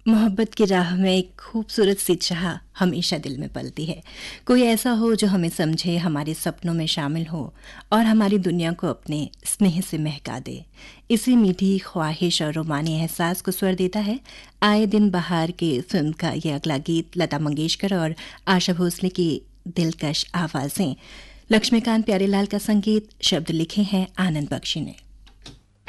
मोहब्बत की राह में एक खूबसूरत सी चाह हमेशा दिल में पलती है। कोई ऐसा हो जो हमें समझे, हमारे सपनों में शामिल हो और हमारी दुनिया को अपने स्नेह से महका दे। इसी मीठी ख्वाहिश और रोमानी एहसास को स्वर देता है आए दिन बहार की फिल्म का ये अगला गीत। लता मंगेशकर और आशा भोसले की दिलकश आवाज़ें, लक्ष्मीकांत प्यारेलाल का संगीत, शब्द लिखे हैं आनंद बख्शी ने।